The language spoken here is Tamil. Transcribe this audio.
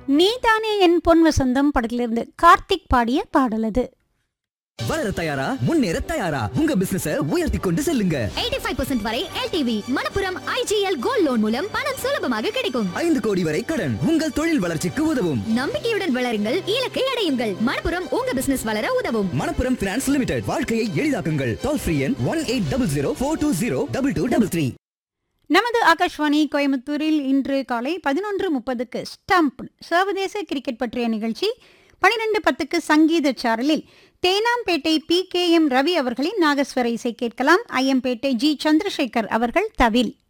நீதானே என் பொன் வசந்தம் படத்திலிருந்து கார்த்திக் பாடிய பாடல் அது. வளர தயாரா, முன்னேற தயாரா, உங்க பிசினஸ உயர்த்தி கொண்டு செல்லுங்க. 85% வரை LTV Manappuram IGL gold loan மூலம் பணம் சுலபமாக கிடைக்கும். 5 கோடி வரை கடன் உங்கள் தொழில் வளர்ச்சிக்கு உதவும். நம்பிக்கையுடன் வளருங்கள், இலக்கை அடையுங்கள். மணப்புரம் உங்க பிசினஸ் வளர உதவும். மணப்புரம் பினான்ஸ் லிமிடெட், வாழ்க்கையை எளிதாக்குங்கள். டோல் ஃப்ரீ எண் 1800 420 2233. நமது ஆகாஷ்வாணி கோயம்புத்தூரில் இன்று காலை 11:30க்கு ஸ்டம்ப் சர்வதேச கிரிக்கெட் பற்றிய நிகழ்ச்சி. 12:10க்கு சங்கீத சாரலில் தேனாம்பேட்டை PKM ரவி அவர்களின் நாகஸ்வர இசை கேட்கலாம். ஐயம்பேட்டை G சந்திரசேகர் அவர்கள் தவில்.